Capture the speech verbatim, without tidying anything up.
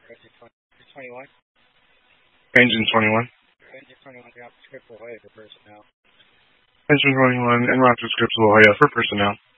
twenty-one. Engine twenty-one. Engine twenty-one, drop script La Jolla for personnel. Engine twenty-one, en route to script La Jolla for personnel.